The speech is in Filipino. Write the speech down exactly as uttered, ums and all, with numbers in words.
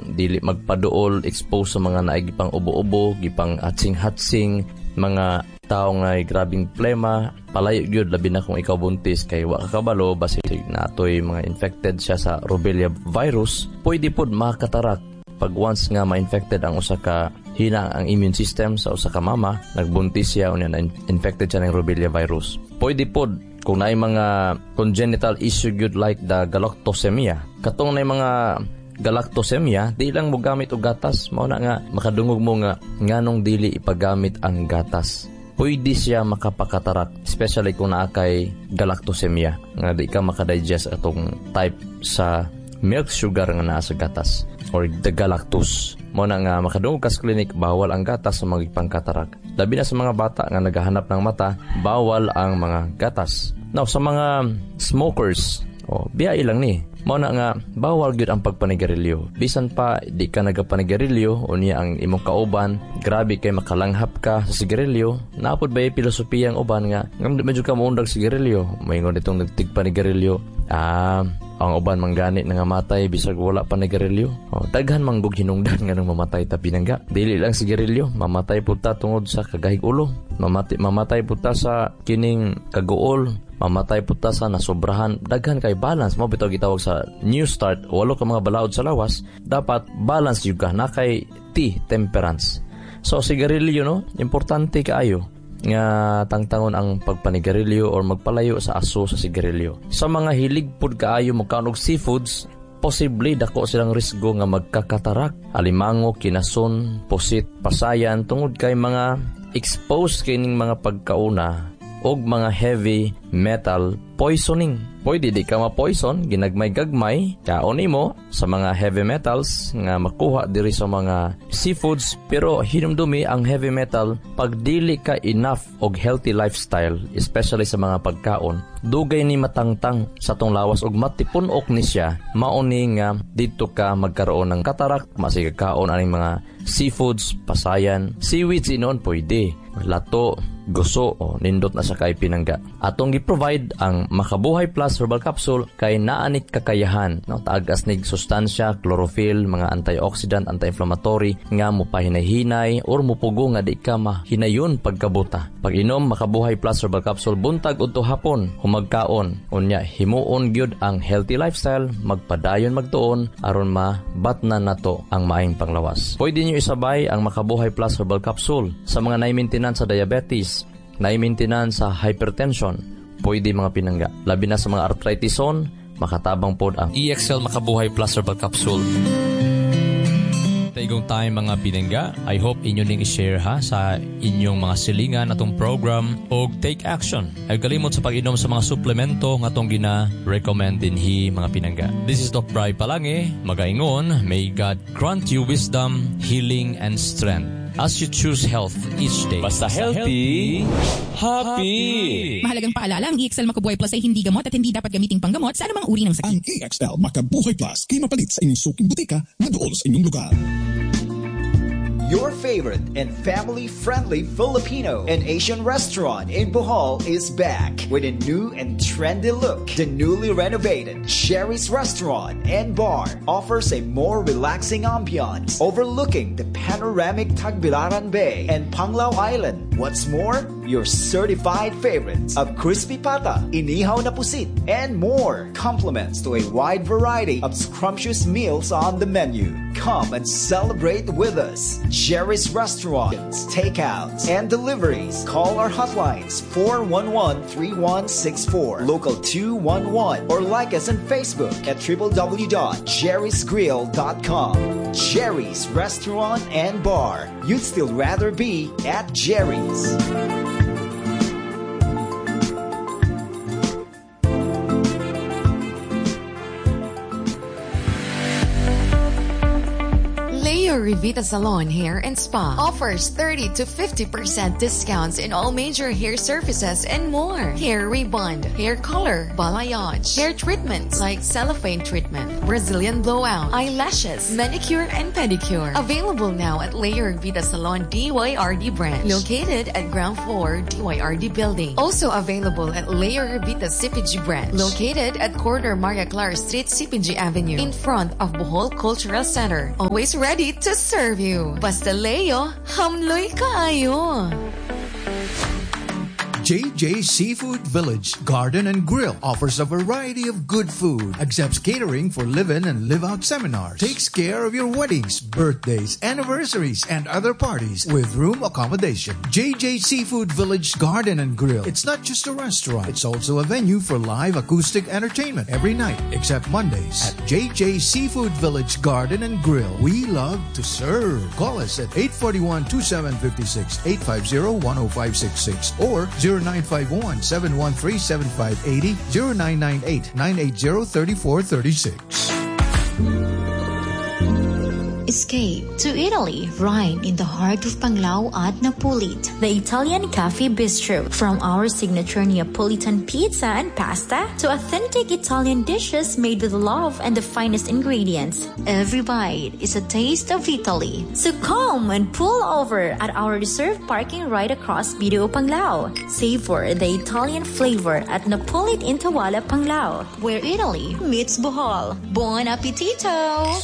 dili magpaduol, expose sa mga naigipang ubo-ubo, gipang hatsing-hatsing, mga tao nga grabing plema, palayo gyud labi na kung ikaw buntis kay wa ka kabalo basi natoy mga infected siya sa rubella virus, pwede pod makatarak pag once nga ma-infected ang usa ka hina ang immune system sa usa ka mama, nagbuntis siya unya na infected siya ng rubella virus. Pwede pod kung naay mga congenital issue gyud like the galactosemia. Katong naay mga galactosemia, di lang mo gamit og gatas, mao na nga makadungog mo nga nganong dili ipagamit ang gatas. Pwede siya makapakatarak, especially kung naa kay galactosemia, nga di ka makadigest atong type sa milk sugar nga naa sa gatas or the galactose. Mao na nga makadungog ka sa klinik, bawal ang gatas sa mga pangkatarak. Labi na sa mga bata nga naghahanap ng mata, bawal ang mga gatas. Now sa mga smokers, oh, biyai lang ni. Mao na nga bawal gyud ang pagpanigarilyo. Bisan pa di ka nagapanigarilyo unya ang imong kauban, grabe kay makalanghap ka sa sigarilyo. Naapod ba yung filosofiya ang uban nga ngam medyo ka muundag sigarilyo, moingon itong nagtigpanigarilyo. Ah, ang uban manggani nga matay bisag wala pa nigarilyo. Oh, daghan manggug hinungdan nga nang mamatay ta pinangga. Dili lang sigarilyo, mamatay pud ta tungod sa kagahig ulo. Mamatay mamatay pud ta sa kining kaguol. Mamatay po ta sa nasobrahan. Daghan kay balance mo bitaw gitawag sa New Start, walo ka mga balaod sa lawas, dapat balance yung ka na kay T, temperance. So sigarilyo no, importante kaayo nga tangtangon ang pagpanigarilyo or magpalayo sa aso sa sigarilyo. Sa mga hilig pud kaayo magkaon og seafoods, posible dako silang risgo nga magkakatarak, alimango, kinason, pusit, pasayan tungod kay mga exposed kining mga pagkauna og mga heavy metal poisoning. Pwede di ka ma-poison, ginagmay-gagmay, kaon nimo sa mga heavy metals nga makuha diri sa mga seafoods, pero hinumdumi ang heavy metal pag dili ka enough og healthy lifestyle, especially sa mga pagkaon. Dugay ni matangtang sa tong lawas og matipunok ni siya, mauni nga dito ka magkaroon ng katarak, masig kaon aning mga seafoods, pasayan, seaweeds inon pwede, lato, guso o nindot na sa kay pinangga. Atong gi-provide ang Makabuhay Plus Herbal Capsule kay naanik kakayahan, no, taag asnig sustansya, chlorophyll, mga antioxidant, anti-inflammatory nga mopahinay-hinay or mupugo nga di ka mahinayon pagkabuta. Pag inom Makabuhay Plus Herbal Capsule buntag udto hapon, humagkaon, unya himuon gyud ang healthy lifestyle, magpadayon magtuon aron mabatnan nato ang maayong panglawas. Pwede niyo isabay ang Makabuhay Plus Herbal Capsule sa mga nai-maintenance sa diabetes, nai-maintenance sa hypertension, pwede mga pinangga. Labi na sa mga arthritison, makatabang pod ang E X L Makabuhay Plus Herbal Capsule. Taigong time mga pinangga, I hope inyo ning i-share ha sa inyong mga silingan atong program o take action. Ay kalimot sa pag-inom sa mga suplemento nga atong gina-recommend din hi mga pinangga. This is Doc Bri Palange, magaingon, may God grant you wisdom, healing, and strength as you choose health each day. Basta healthy, happy! Mahalagang paalala, ang E X L Makabuhay Plus ay hindi gamot at hindi dapat gamiting panggamot sa anumang uri ng sakit. Ang E X L Makabuhay Plus kay mapalit sa inyong suking butika na doon sa inyong lugar. Your favorite and family-friendly Filipino and Asian restaurant in Bohol is back with a new and trendy look. The newly renovated Sherry's Restaurant and Bar offers a more relaxing ambiance overlooking the panoramic Tagbilaran Bay and Panglao Island. What's more, your certified favorites of crispy pata, inihaw na pusit, and more compliments to a wide variety of scrumptious meals on the menu. Come and celebrate with us. Sherry's Restaurants, takeouts, and deliveries. Call our hotlines four one one, three one six four, local two one one, or like us on Facebook at w w w dot jerry's grill dot com. Jerry's Restaurant and Bar. You'd still rather be at Jerry's. Revita Salon Hair and Spa offers thirty to fifty percent discounts in all major hair services and more. Hair rebond, hair color, balayage, hair treatments like cellophane treatment, Brazilian blowout, eyelashes, manicure and pedicure. Available now at Layer Vita Salon D Y R D branch, located at ground floor D Y R D building. Also available at Layer Vita C P G branch, located at corner Maria Clara Street, C P G Avenue, in front of Bohol Cultural Center. Always ready to serve you. Basta Leo, hamloy kaayo. J J Seafood Village Garden and Grill offers a variety of good food, accepts catering for live-in and live-out seminars, takes care of your weddings, birthdays, anniversaries, and other parties with room accommodation. J J Seafood Village Garden and Grill. It's not just a restaurant, it's also a venue for live acoustic entertainment every night except Mondays at J J Seafood Village Garden and Grill. We love to serve. Call us at eight four one, two seven five six, eight five zero, one zero five six six or zero nine five one, seven one three, seven five eight zero, zero nine nine eight, nine eight zero, three four three six. Escape to Italy, right in the heart of Panglao at Napulit. The Italian Cafe Bistro. From our signature Neapolitan pizza and pasta to authentic Italian dishes made with love and the finest ingredients. Every bite is a taste of Italy. So come and pull over at our reserved parking right across B D O Panglao. Savor the Italian flavor at Napulit in Tawala, Panglao, where Italy meets Bohol. Buon appetito!